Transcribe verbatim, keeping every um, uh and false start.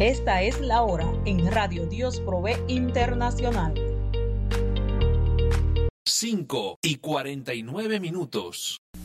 Esta es la hora en Radio Dios Provee Internacional. cinco y cuarenta y nueve minutos.